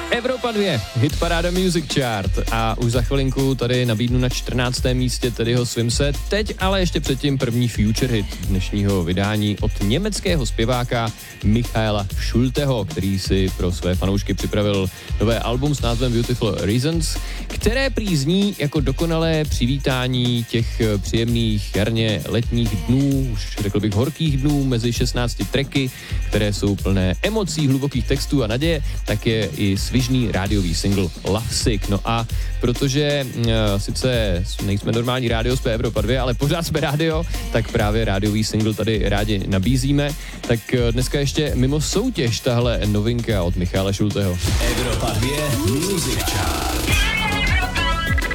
Evropa 2, hitparáda Music Chart a už za chvilinku tady nabídnu na 14. místě Teddyho Swimse, teď ale ještě předtím první future hit dnešního vydání od německého zpěváka Michaela Schulteho, který si pro své fanoušky připravil nové album s názvem Beautiful Reasons, které prý zní jako dokonalé přivítání těch příjemných jarně letních dnů, už řekl bych horkých dnů mezi 16 tracky, které jsou plné emocí, hlubokých textů a naděje, tak je i svižný rádiový single Love Sick. No a protože sice nejsme normální rádio z Evropa 2, ale pořád jsme rádio, tak právě rádiový single tady rádi nabízíme. Tak dneska ještě mimo soutěž tahle novinka od Michala Schulteho. Evropa 2 Music Chart.